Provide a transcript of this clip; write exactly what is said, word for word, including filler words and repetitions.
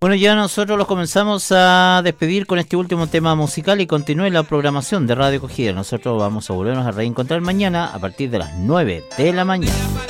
Bueno, ya nosotros los comenzamos a despedir con este último tema musical y continúe la programación de Radio Acogida. Nosotros vamos a volvernos a reencontrar mañana a partir de las nueve de la mañana.